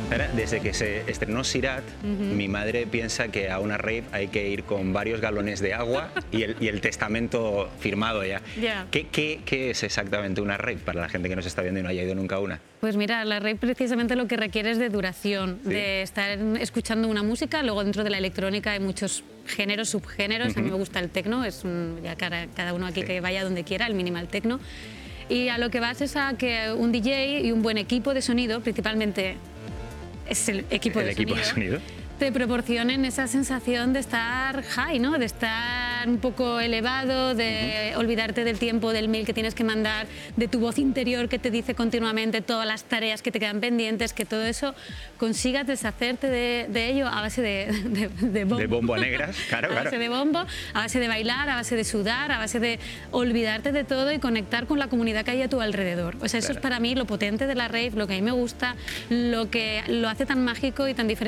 Ahora, desde que se estrenó Sirat, mi madre piensa que a una rave hay que ir con varios galones de agua y el testamento firmado ya. Ya. ¿Qué es exactamente una rave para la gente que nos está viendo y no haya ido nunca a una? Pues mira, la rave precisamente lo que requiere es de duración, Sí. de estar escuchando una música. Luego dentro de la electrónica hay muchos géneros, subgéneros. A mí me gusta el techno, ya cada uno aquí Sí. que vaya donde quiera, el minimal techno. Y a lo que vas es a que un DJ y un buen equipo de sonido, principalmente es el equipo El equipo de sonido. te proporcionen esa sensación de estar high, ¿no? De estar un poco elevado, de olvidarte del tiempo, del mail que tienes que mandar, de tu voz interior que te dice continuamente todas las tareas que te quedan pendientes, que todo eso consigas deshacerte de ello a base de bombo. De bombo a negras, claro, A base claro. de bombo, a base de bailar, a base de sudar, a base de olvidarte de todo y conectar con la comunidad que hay a tu alrededor. O sea, eso Claro. es para mí lo potente de la rave, lo que a mí me gusta, lo que lo hace tan mágico y tan diferente.